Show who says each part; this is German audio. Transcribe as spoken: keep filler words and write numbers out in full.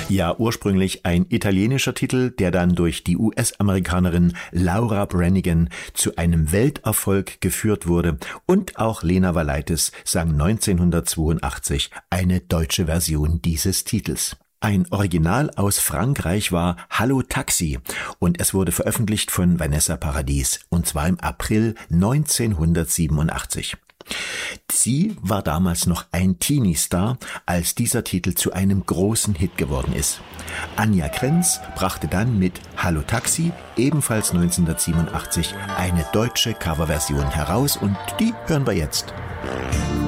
Speaker 1: Ja, ursprünglich ein italienischer Titel, der dann durch die U S-Amerikanerin Laura Branigan zu einem Welterfolg geführt wurde, und auch Lena Valaitis sang neunzehnhundertzweiundachtzig eine deutsche Version dieses Titels. Ein Original aus Frankreich war Hallo Taxi und es wurde veröffentlicht von Vanessa Paradis, und zwar im April neunzehnhundertsiebenundachtzig. Sie war damals noch ein Teenie-Star, als dieser Titel zu einem großen Hit geworden ist. Anja Krenz brachte dann mit Hallo Taxi, ebenfalls neunzehnhundertsiebenundachtzig, eine deutsche Coverversion heraus, und die hören wir jetzt.